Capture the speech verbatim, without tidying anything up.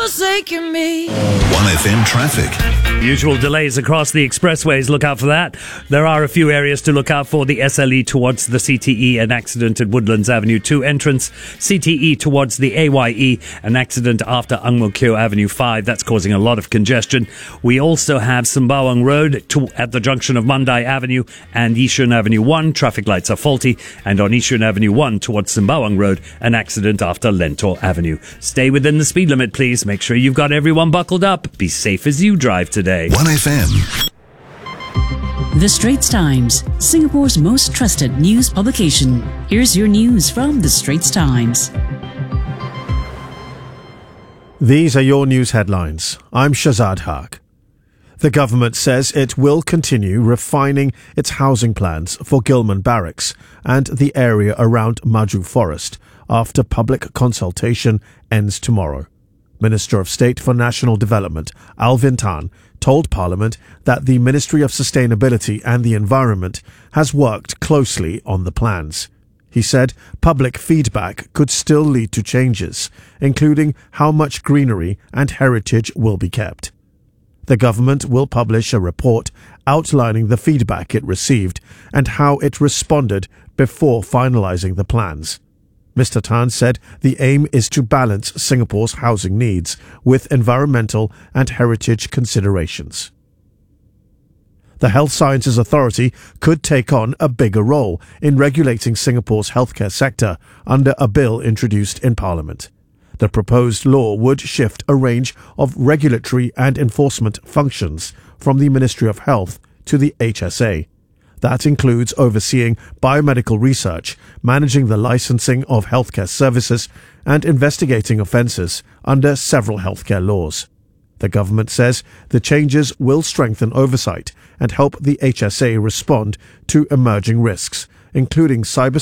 forsaken me. one F M traffic. Usual delays across the expressways. Look out for that. There are a few areas to look out for. The S L E towards the C T E, an accident at Woodlands Avenue two entrance. C T E towards the A Y E, an accident after Ang Mo Kio Avenue five. That's causing a lot of congestion. We also have Sembawang Road to, at the junction of Mandai Avenue and Yishun Avenue one. Traffic lights are faulty. And on Yishun Avenue one towards Sembawang Road, an accident after Lentor Avenue. Stay within the speed limit, please. Make sure you've got everyone buckled up. Be safe as you drive today. one F M. The Straits Times, Singapore's most trusted news publication. Here's your news from The Straits Times. These are your news headlines. I'm Shazad Haq. The government says it will continue refining its housing plans for Gilman Barracks and the area around Maju Forest after public consultation ends tomorrow. Minister of State for National Development, Alvin Tan, told Parliament that the Ministry of Sustainability and the Environment has worked closely on the plans. He said public feedback could still lead to changes, including how much greenery and heritage will be kept. The government will publish a report outlining the feedback it received and how it responded before finalising the plans. Mister Tan said the aim is to balance Singapore's housing needs with environmental and heritage considerations. The Health Sciences Authority could take on a bigger role in regulating Singapore's healthcare sector under a bill introduced in Parliament. The proposed law would shift a range of regulatory and enforcement functions from the Ministry of Health to the H S A. That includes overseeing biomedical research, managing the licensing of healthcare services, and investigating offences under several healthcare laws. The government says the changes will strengthen oversight and help the H S A respond to emerging risks, including cyber